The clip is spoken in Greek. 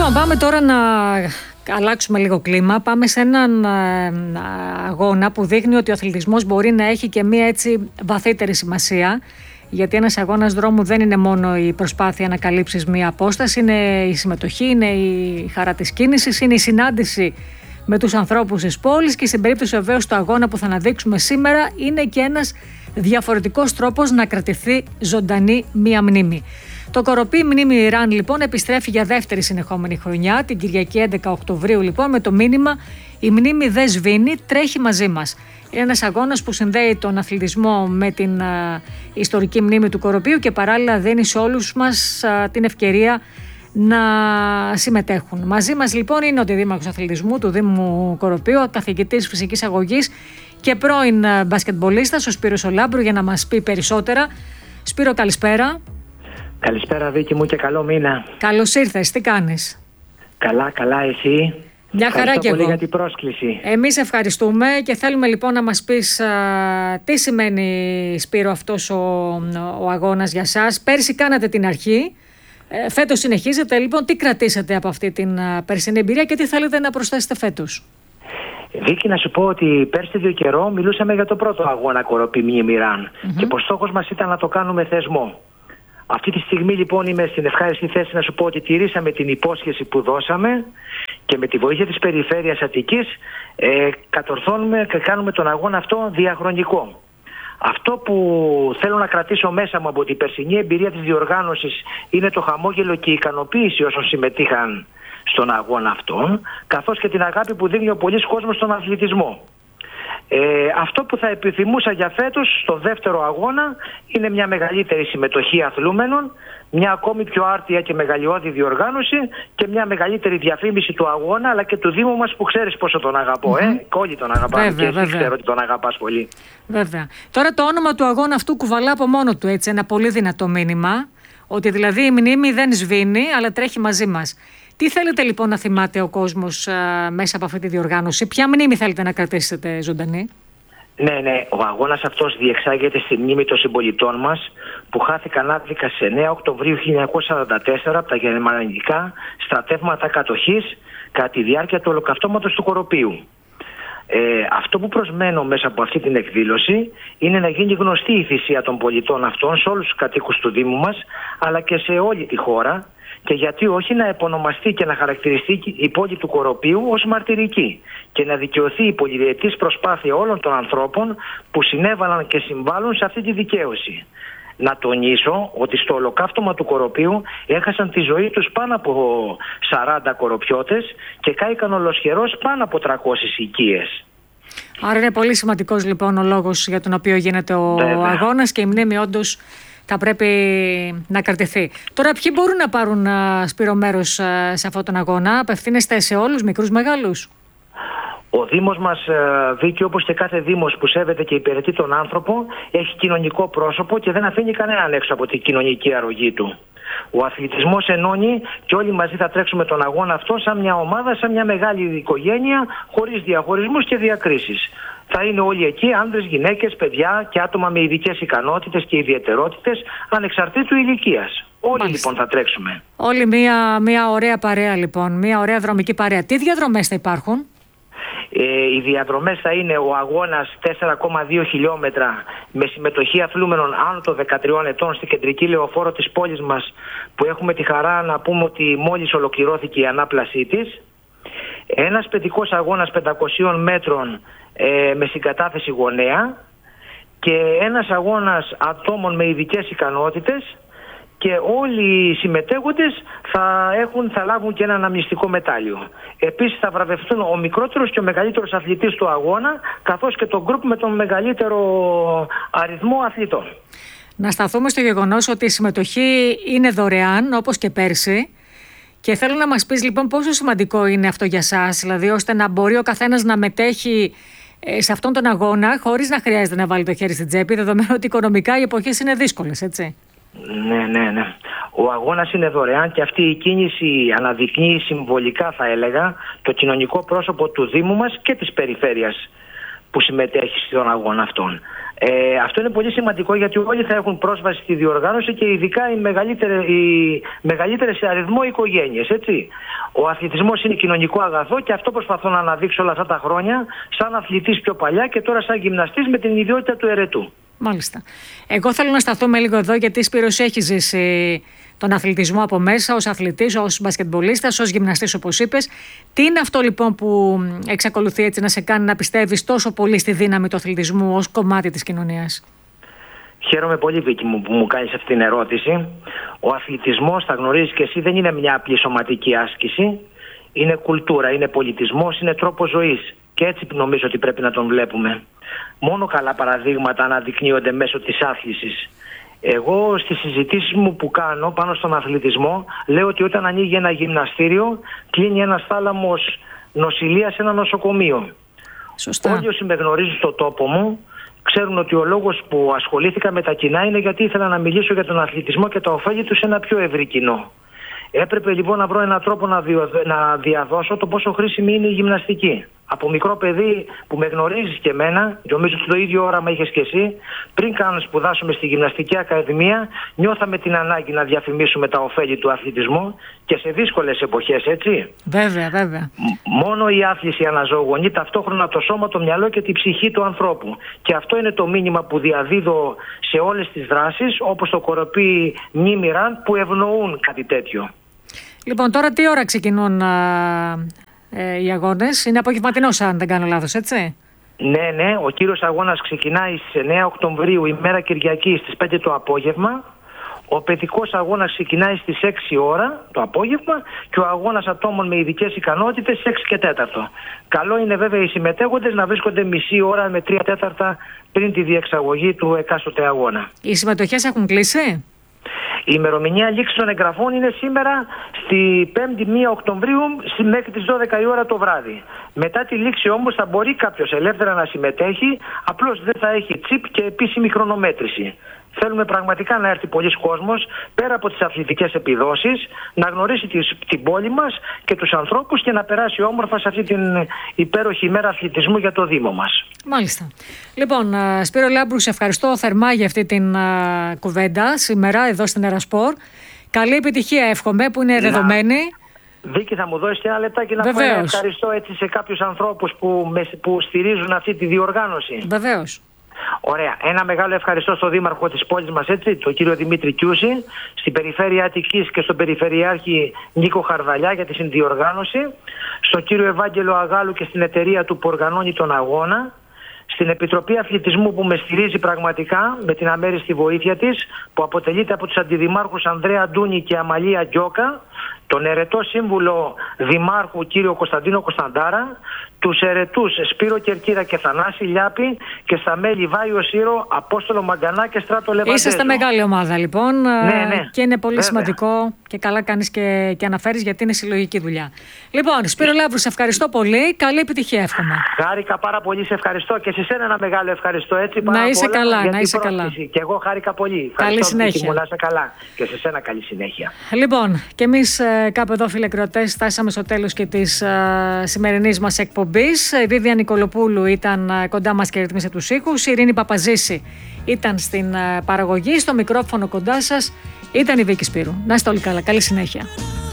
Λοιπόν, πάμε τώρα να αλλάξουμε λίγο κλίμα. Πάμε σε έναν αγώνα που δείχνει ότι ο αθλητισμός μπορεί να έχει και μία έτσι βαθύτερη σημασία. Γιατί ένας αγώνας δρόμου δεν είναι μόνο η προσπάθεια να καλύψεις μία απόσταση, είναι η συμμετοχή, είναι η χαρά της κίνησης, είναι η συνάντηση με τους ανθρώπους της πόλης και στην περίπτωση βεβαίως του αγώνα που θα αναδείξουμε σήμερα είναι και ένας διαφορετικός τρόπος να κρατηθεί ζωντανή μία μνήμη. Το Κοροπή Μνήμη Ιράν λοιπόν επιστρέφει για δεύτερη συνεχόμενη χρονιά, την Κυριακή 11 Οκτωβρίου λοιπόν, με το μήνυμα «Η μνήμη δεν σβήνει, τρέχει μαζί μας». Είναι ένας αγώνας που συνδέει τον αθλητισμό με την ιστορική μνήμη του Κοροπίου και παράλληλα δίνει σε όλους μας την ευκαιρία να συμμετέχουν. Μαζί μας λοιπόν είναι ο Δήμαρχος Αθλητισμού του Δήμου Κοροπίου, καθηγητής φυσικής αγωγής και πρώην μπασκετμπολίστας, ο Σπύρος Ολάμπρου, για να μας πει περισσότερα. Σπύρο, καλησπέρα. Καλησπέρα Βίκη μου και καλό μήνα. Καλώς ήρθες, τι κάνεις? Καλά εσύ? Μια χαρά και εγώ. Πολύ για την πρόσκληση. Εμείς ευχαριστούμε και θέλουμε λοιπόν να μας πεις τι σημαίνει, Σπύρο, αυτός ο αγώνας για σας. Πέρσι κάνατε την αρχή, φέτος συνεχίζετε, λοιπόν τι κρατήσατε από αυτή την περσινή εμπειρία και τι θέλετε να προσθέσετε φέτος? Βίκη, να σου πω ότι πέρσι δύο καιρό μιλούσαμε για το πρώτο αγώνα Κοροπή Μνήμη Ιράν και πως στόχος μας ήταν να το κάνουμε θεσμό. Αυτή τη στιγμή λοιπόν είμαι στην ευχάριστη θέση να σου πω ότι τηρήσαμε την υπόσχεση που δώσαμε και με τη βοήθεια της Περιφέρειας Αττικής κατορθώνουμε και κάνουμε τον αγώνα αυτό διαχρονικό. Αυτό που θέλω να κρατήσω μέσα μου από την περσινή εμπειρία της διοργάνωσης είναι το χαμόγελο και η ικανοποίηση όσων συμμετείχαν στον αγώνα αυτόν, καθώς και την αγάπη που δίνει ο πολύς κόσμος στον αθλητισμό. Αυτό που θα επιθυμούσα για φέτος στο δεύτερο αγώνα είναι μια μεγαλύτερη συμμετοχή αθλούμενων, μια ακόμη πιο άρτια και μεγαλειώδη διοργάνωση και μια μεγαλύτερη διαφήμιση του αγώνα αλλά και του Δήμου μας που ξέρεις πόσο τον αγαπώ. Όλοι τον αγαπάμε. Βέβαια, και εσύ ξέρω ότι τον αγαπάς πολύ. Βέβαια. Τώρα το όνομα του αγώνα αυτού κουβαλά από μόνο του έτσι ένα πολύ δυνατό μήνυμα, ότι δηλαδή η μνήμη δεν σβήνει αλλά τρέχει μαζί μας. Τι θέλετε λοιπόν να θυμάται ο κόσμος μέσα από αυτή τη διοργάνωση? Ποια μνήμη θέλετε να κρατήσετε ζωντανή? Ναι, ο αγώνας αυτός διεξάγεται στη μνήμη των συμπολιτών μας που χάθηκαν άδικα σε 9 Οκτωβρίου 1944 από τα γερμανικά στρατεύματα κατοχής κατά τη διάρκεια του ολοκαυτώματος του Κοροπίου. Αυτό που προσμένω μέσα από αυτή την εκδήλωση είναι να γίνει γνωστή η θυσία των πολιτών αυτών σε όλους τους κατοίκους του Δήμου μας αλλά και σε όλη τη χώρα, και γιατί όχι να επωνομαστεί και να χαρακτηριστεί η πόλη του Κοροπίου ως μαρτυρική και να δικαιωθεί η πολυδιετής προσπάθεια όλων των ανθρώπων που συνέβαλαν και συμβάλλουν σε αυτή τη δικαίωση. Να τονίσω ότι στο ολοκαύτωμα του Κοροπίου έχασαν τη ζωή τους πάνω από 40 κοροπιώτες και κάηκαν ολοσχερός πάνω από 300 οικίες. Άρα είναι πολύ σημαντικός λοιπόν ο λόγος για τον οποίο γίνεται ο αγώνας και η μνήμη όντως θα πρέπει να κρατηθεί. Τώρα ποιοι μπορούν να πάρουν, Σπύρο, μέρος σε αυτόν τον αγώνα? Απευθύνεστε σε όλους, μικρούς, μεγάλους? Ο Δήμος μας, Βίκη, όπως και κάθε Δήμος που σέβεται και υπηρετεί τον άνθρωπο, έχει κοινωνικό πρόσωπο και δεν αφήνει κανέναν έξω από την κοινωνική αρρωγή του. Ο αθλητισμός ενώνει και όλοι μαζί θα τρέξουμε τον αγώνα αυτό σαν μια ομάδα, σαν μια μεγάλη οικογένεια, χωρίς διαχωρισμούς και διακρίσεις. Θα είναι όλοι εκεί, άνδρες, γυναίκες, παιδιά και άτομα με ειδικές ικανότητες και ιδιαιτερότητες, ανεξαρτήτου ηλικίας. Όλοι λοιπόν θα τρέξουμε. Όλοι μια ωραία παρέα λοιπόν, μια ωραία δρομική παρέα. Τι διαδρομές θα υπάρχουν? Οι διαδρομές θα είναι ο αγώνας 4,2 χιλιόμετρα με συμμετοχή αθλούμενων άνω των 13 ετών στην κεντρική λεωφόρο της πόλης μας, που έχουμε τη χαρά να πούμε ότι μόλις ολοκληρώθηκε η ανάπλασή της. Ένας παιδικός αγώνας 500 μέτρων με συγκατάθεση γονέα και ένας αγώνας ατόμων με ειδικές ικανότητες, και όλοι οι συμμετέχοντες θα λάβουν και ένα αναμνηστικό μετάλλιο. Επίσης θα βραβευτούν ο μικρότερος και ο μεγαλύτερος αθλητής του αγώνα, καθώς και το γκρουπ με τον μεγαλύτερο αριθμό αθλητών. Να σταθούμε στο γεγονός ότι η συμμετοχή είναι δωρεάν όπως και πέρσι. Και θέλω να μας πεις λοιπόν πόσο σημαντικό είναι αυτό για σας, δηλαδή ώστε να μπορεί ο καθένας να μετέχει σε αυτόν τον αγώνα χωρίς να χρειάζεται να βάλει το χέρι στην τσέπη, δεδομένου ότι οικονομικά οι εποχές είναι δύσκολες, έτσι. Ναι. Ο αγώνας είναι δωρεάν και αυτή η κίνηση αναδεικνύει συμβολικά, θα έλεγα, το κοινωνικό πρόσωπο του Δήμου μας και της Περιφέρειας που συμμετέχει στον αγώνα αυτόν. Αυτό είναι πολύ σημαντικό, γιατί όλοι θα έχουν πρόσβαση στη διοργάνωση και ειδικά οι μεγαλύτερες σε αριθμό οικογένειες. Έτσι. Ο αθλητισμός είναι κοινωνικό αγαθό και αυτό προσπαθώ να αναδείξω όλα αυτά τα χρόνια, σαν αθλητής πιο παλιά και τώρα σαν γυμναστής με την ιδιότητα του ερετού. Μάλιστα. Εγώ θέλω να σταθούμε λίγο εδώ, γιατί Σπύρος έχει ζήσει τον αθλητισμό από μέσα, ως αθλητής, ως μπασκετμπολίστας, ως γυμναστής όπως είπες. Τι είναι αυτό λοιπόν που εξακολουθεί έτσι να σε κάνει να πιστεύεις τόσο πολύ στη δύναμη του αθλητισμού ως κομμάτι της κοινωνίας? Χαίρομαι πολύ, Βίκη μου, που μου κάνεις αυτή την ερώτηση. Ο αθλητισμός, θα γνωρίζεις και εσύ, δεν είναι μια απλή σωματική άσκηση. Είναι κουλτούρα, είναι πολιτισμός, είναι τρόπος ζωής. Και έτσι νομίζω ότι πρέπει να τον βλέπουμε. Μόνο καλά παραδείγματα αναδεικνύονται μέσω της άθλησης. Εγώ στις συζητήσεις μου που κάνω πάνω στον αθλητισμό λέω ότι όταν ανοίγει ένα γυμναστήριο, κλείνει ένας θάλαμος νοσηλείας σε ένα νοσοκομείο. Σωστά. Όλοι όσοι με γνωρίζουν στον τόπο μου ξέρουν ότι ο λόγος που ασχολήθηκα με τα κοινά είναι γιατί ήθελα να μιλήσω για τον αθλητισμό και τα ωφέλη του σε ένα πιο ευρύ κοινό. Έπρεπε λοιπόν να βρω έναν τρόπο να διαδώσω το πόσο χρήσιμη είναι η γυμναστική. Από μικρό παιδί που με γνωρίζεις και εμένα, νομίζω ότι το ίδιο όραμα είχες και εσύ, πριν καν σπουδάσουμε στη Γυμναστική Ακαδημία, νιώθαμε την ανάγκη να διαφημίσουμε τα ωφέλη του αθλητισμού και σε δύσκολες εποχές, έτσι. Βέβαια, βέβαια. Μόνο η άθληση αναζωογονεί ταυτόχρονα το σώμα, το μυαλό και τη ψυχή του ανθρώπου. Και αυτό είναι το μήνυμα που διαδίδω σε όλες τις δράσεις, όπως το κοροπή Μη Μοιράν, που ευνοούν κάτι τέτοιο. Λοιπόν, τώρα τι ώρα ξεκινούν οι αγώνες? Είναι απογευματινός, αν δεν κάνω λάθος, έτσι? Ναι, ο κύριος αγώνας ξεκινάει στις 9 Οκτωβρίου, ημέρα Κυριακή, στις 5 το απόγευμα. Ο παιδικός αγώνας ξεκινάει στις 6 ώρα το απόγευμα και ο αγώνας ατόμων με ειδικές ικανότητες στις 6 και 4. Καλό είναι βέβαια οι συμμετέχοντες να βρίσκονται μισή ώρα με 3/4 πριν τη διεξαγωγή του εκάστοτε αγώνα. Οι συμμετοχές έχουν κλείσει? Η ημερομηνία λήξη των εγγραφών είναι σήμερα στη 5η 1 Οκτωβρίου μέχρι τις 12 η ώρα το βράδυ. Μετά τη λήξη όμως θα μπορεί κάποιος ελεύθερα να συμμετέχει, απλώς δεν θα έχει τσιπ και επίσημη χρονομέτρηση. Θέλουμε πραγματικά να έρθει πολλής κόσμος, πέρα από τις αθλητικές επιδόσεις, να γνωρίσει την πόλη μας και τους ανθρώπους και να περάσει όμορφα σε αυτή την υπέροχη ημέρα αθλητισμού για το Δήμο μας. Μάλιστα. Λοιπόν, Σπύρο Λάμπρου, σε ευχαριστώ θερμά για αυτή την κουβέντα σήμερα εδώ στην Ερασπορ. Καλή επιτυχία εύχομαι, που είναι δεδομένη. Βίκη, θα μου δώσεις ένα λεπτάκι να πω ένα ευχαριστώ έτσι σε κάποιους ανθρώπους που στηρίζουν αυτή τη διοργάνωση? Βεβαίως. Ωραία. Ένα μεγάλο ευχαριστώ στον Δήμαρχο της πόλης μας, έτσι, τον κύριο Δημήτρη Κιούση, στην Περιφέρεια Αττικής και στον Περιφερειάρχη Νίκο Χαρδαλιά για τη συνδιοργάνωση, στον κύριο Ευάγγελο Αγάλου και στην εταιρεία του που οργανώνει τον αγώνα, στην Επιτροπή Αθλητισμού που με στηρίζει πραγματικά με την αμέριστη βοήθεια της, που αποτελείται από τους αντιδημάρχους Ανδρέα Ντούνη και Αμαλία Γκιόκα, τον ερετό σύμβουλο Δημάρχου κύριο Κωνσταντίνο Κωνσταντάρα, τους ερετούς Σπύρο Κερκίδα και Θανάση Λιάπη και στα μέλη Βάιο Σύρο, Απόστολο Μαγκανά και Στράτο Λεβαντέζο. Είσαστε μεγάλη ομάδα λοιπόν, ναι. Και είναι πολύ σημαντικό και καλά κάνεις και αναφέρεις, γιατί είναι συλλογική δουλειά. Λοιπόν, Σπύρο Λάμπρου, σε ευχαριστώ πολύ, καλή επιτυχία εύχομαι. Χάρηκα πάρα πολύ, σε ευχαριστώ και σε σένα ένα μεγάλο ευχαριστώ, έτσι. Να είσαι καλά, να είσαι καλά. Και εγώ χάρηκα πολύ. Καλή συνέχεια. Να είσαι καλά και σε σένα καλή συνέχεια. Λοιπόν, και εμείς κάπου εδώ, φιλεκροτές, φτάσαμε στο τέλος και της σημερινής μας εκπομπής. Η Βίβια Νικολοπούλου ήταν κοντά μας και ρύθμισε τους ήχους. Η Ειρήνη Παπαζήση ήταν στην παραγωγή. Στο μικρόφωνο κοντά σας ήταν η Βίκη Σπύρου. Να είστε όλοι καλά. Καλή συνέχεια.